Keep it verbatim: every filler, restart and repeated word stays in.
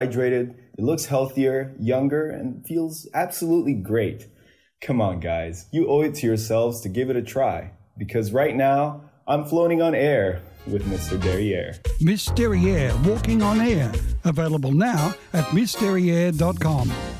hydrated, it looks healthier, younger, and feels absolutely great. Come on, guys. You owe it to yourselves to give it a try. Because right now, I'm floating on air with Mister Derriere. Miss Derriere, walking on air. Available now at miss derriere dot com.